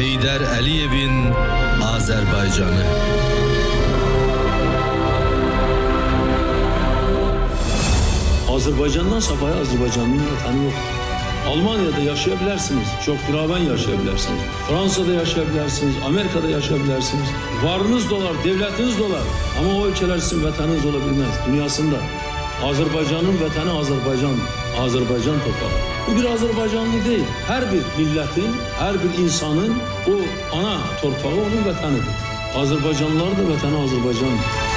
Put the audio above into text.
Heydər Əliyevin Azərbaycanı. Azərbaycandan sabahı Azərbaycanın vətəni yok. Almanya'da yaşayabilirsiniz, çok firavan yaşayabilirsiniz. Fransa'da yaşayabilirsiniz, Amerika'da yaşayabilirsiniz. Varınız dolar, devletiniz dolar. Ama o ülkeler sizin vətəniniz olabilmez. Dünyasında Azərbaycanın vətəni Azərbaycan, Azərbaycan toprağı. Bu bir Azərbaycanlı değil. Her bir milletin, her bir insanın o ana torpağı onun vətənidir. Azərbaycanlılar da vətəni Azərbaycandır.